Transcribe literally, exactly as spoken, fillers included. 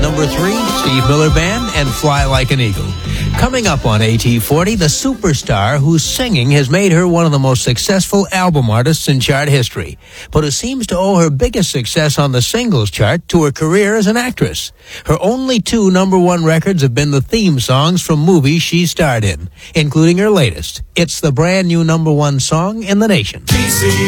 number three, Steve Miller Band and Fly Like an Eagle. Coming up on A T forty, the superstar whose singing has made her one of the most successful album artists in chart history, but who seems to owe her biggest success on the singles chart to her career as an actress. Her only two number one records have been the theme songs from movies she starred in, including her latest. It's the brand new number one song in the nation.